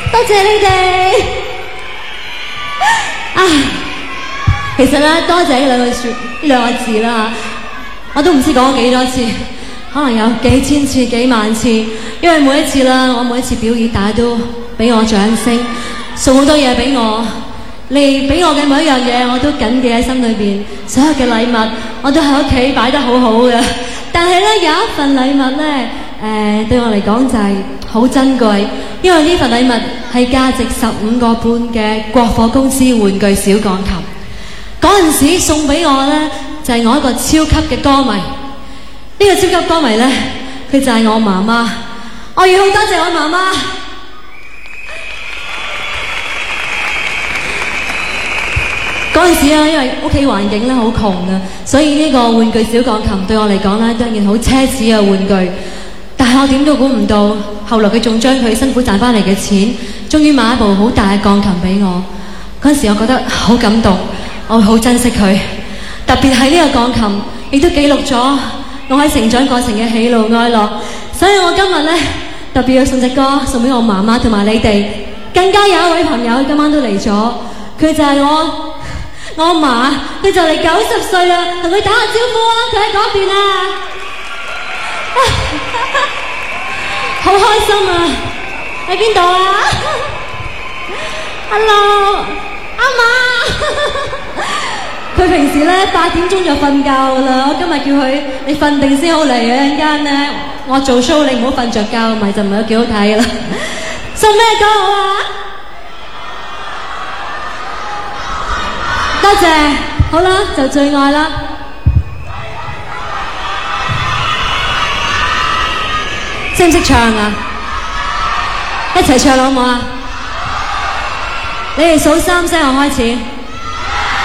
多謝你哋。其實咧，多謝呢兩個字啦，我都唔知講咗幾多次，可能有幾千次、幾萬次，因為每一次啦，我每一次表演，大家都俾我掌聲，送好多嘢俾我，你俾我嘅每一樣嘢，我都緊記喺心裏邊。所有嘅禮物，我都喺屋企擺得好好嘅。但係咧，有一份禮物咧，對我嚟講就係好珍貴，因為呢份禮物係價值15個半嘅國貨公司玩具小鋼琴。嗰陣時送俾我咧，就係我一個超級嘅歌迷。呢個超級歌迷咧，佢就係我媽媽。我要好多謝我媽媽。嗰陣時啊，因為屋企環境咧好窮啊，所以呢個玩具小鋼琴對我嚟講咧都係一件好奢侈嘅玩具。但係我點都估唔到，後來佢仲將佢辛苦賺翻嚟嘅錢，終於買一部好大嘅鋼琴俾我。嗰陣時我覺得好感動，我好珍惜佢。特別係呢個鋼琴，亦都記錄咗我喺成長過程嘅喜怒哀樂。所以我今日咧特別要送隻歌送俾我媽媽同埋你哋。更加有一位朋友今晚都嚟咗，佢就係我阿嫲，佢就嚟90歲啦，同佢打下招呼啊！佢喺嗰邊啊，好開心啊！喺邊度啊 ？Hello， 阿嫲，佢平時咧8點鐘就瞓覺噶啦，我今日叫佢你瞓定先好嚟嘅，陣間咧我做 show 你唔好瞓着覺，咪就唔係幾好睇噶啦。送咩歌好啊？多謝，好啦，就最愛啦。識唔識唱啊？一齊唱好唔好啊？你哋數3聲我開始。